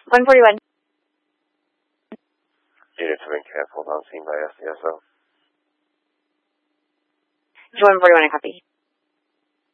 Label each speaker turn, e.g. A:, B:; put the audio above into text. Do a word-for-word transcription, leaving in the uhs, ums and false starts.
A: one forty-one.
B: Units have been canceled on scene by S C S O.
A: one forty-one, I copy.